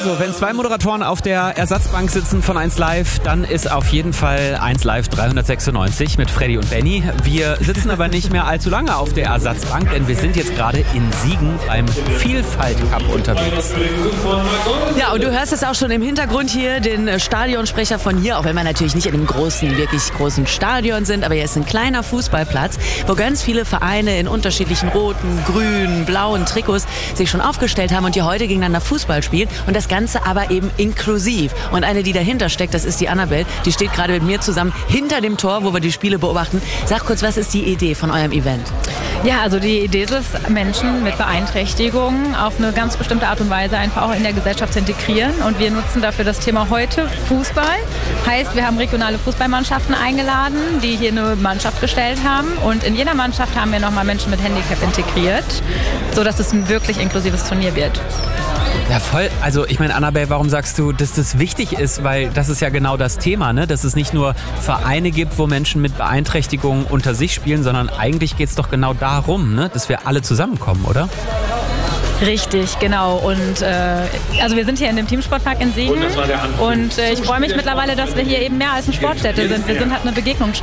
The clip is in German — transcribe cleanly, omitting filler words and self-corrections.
Also, wenn zwei Moderatoren auf der Ersatzbank sitzen von 1 Live, dann ist auf jeden Fall 1 Live 396 mit Freddy und Benny. Wir sitzen aber nicht mehr allzu lange auf der Ersatzbank, denn wir sind jetzt gerade in Siegen beim Vielfalt Cup unterwegs. Ja, und du hörst es auch schon im Hintergrund hier, den Stadionsprecher von hier, auch wenn wir natürlich nicht in einem wirklich großen Stadion sind, aber hier ist ein kleiner Fußballplatz, wo ganz viele Vereine in unterschiedlichen roten, grünen, blauen Trikots sich schon aufgestellt haben und die heute gegeneinander Fußball spielen und das Ganze aber eben inklusiv. Und eine, die dahinter steckt, das ist die Annabelle, die steht gerade mit mir zusammen hinter dem Tor, wo wir die Spiele beobachten. Sag kurz, was ist die Idee von eurem Event? Ja, also die Idee ist es, Menschen mit Beeinträchtigungen auf eine ganz bestimmte Art und Weise einfach auch in der Gesellschaft zu integrieren. Und wir nutzen dafür das Thema heute Fußball. Heißt, wir haben regionale Fußballmannschaften eingeladen, die hier eine Mannschaft gestellt haben. Und in jeder Mannschaft haben wir nochmal Menschen mit Handicap integriert, sodass es ein wirklich inklusives Turnier wird. Ja, voll. Also ich meine, Annabelle, warum sagst du, dass das wichtig ist? Weil das ist ja genau das Thema, ne? Dass es nicht nur Vereine gibt, wo Menschen mit Beeinträchtigungen unter sich spielen, sondern eigentlich geht es doch genau darum, ne? Dass wir alle zusammenkommen, oder? Richtig, genau. Und also wir sind hier in dem Teamsportpark in Siegen und ich freue mich mittlerweile, dass wir hier eben mehr als eine Sportstätte sind. Wir sind halt eine Begegnungsstätte.